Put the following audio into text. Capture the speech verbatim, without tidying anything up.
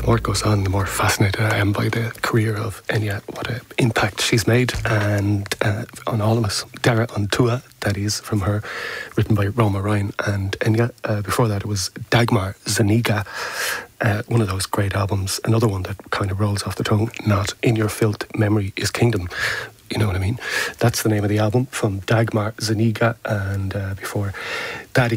the more it goes on, the more fascinated I am by the career of Enya, what an impact she's made, and uh, on all of us. Dara an Tua, that is, from her, written by Roma Ryan and Enya. Uh, before that, it was Dagmar Zuniga, uh, one of those great albums. Another one that kind of rolls off the tongue, Not In Your Filth, Memory Is Kingdom. You know what I mean? That's the name of the album, from Dagmar Zuniga, and uh, before that,